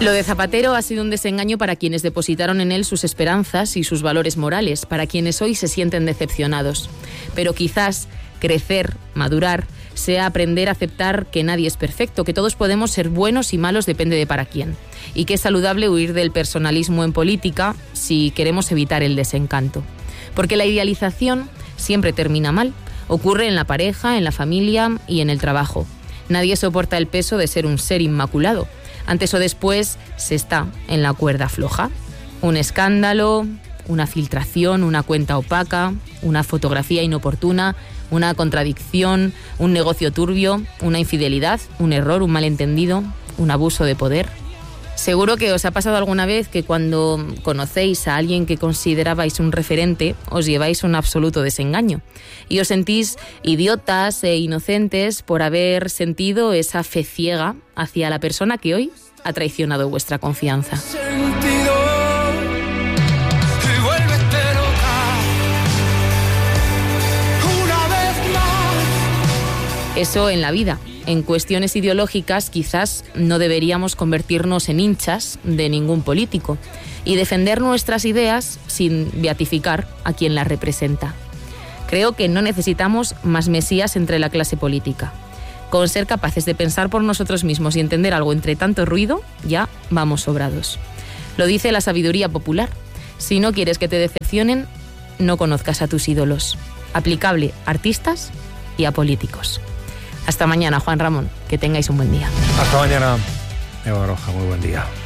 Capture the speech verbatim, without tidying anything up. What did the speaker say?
Lo de Zapatero ha sido un desengaño para quienes depositaron en él sus esperanzas y sus valores morales, para quienes hoy se sienten decepcionados. Pero quizás crecer, madurar, sea aprender a aceptar que nadie es perfecto, que todos podemos ser buenos y malos, depende de para quién. Y que es saludable huir del personalismo en política si queremos evitar el desencanto. Porque la idealización siempre termina mal. Ocurre en la pareja, en la familia y en el trabajo. Nadie soporta el peso de ser un ser inmaculado. Antes o después se está en la cuerda floja. Un escándalo, una filtración, una cuenta opaca, una fotografía inoportuna, una contradicción, un negocio turbio, una infidelidad, un error, un malentendido, un abuso de poder. Seguro que os ha pasado alguna vez que cuando conocéis a alguien que considerabais un referente, os lleváis un absoluto desengaño y os sentís idiotas e inocentes por haber sentido esa fe ciega hacia la persona que hoy ha traicionado vuestra confianza. Eso en la vida. En cuestiones ideológicas quizás no deberíamos convertirnos en hinchas de ningún político y defender nuestras ideas sin beatificar a quien las representa. Creo que no necesitamos más mesías entre la clase política. Con ser capaces de pensar por nosotros mismos y entender algo entre tanto ruido, ya vamos sobrados. Lo dice la sabiduría popular. Si no quieres que te decepcionen, no conozcas a tus ídolos. Aplicable a artistas y a políticos. Hasta mañana, Juan Ramón. Que tengáis un buen día. Hasta mañana, Eva Baroja. Muy buen día.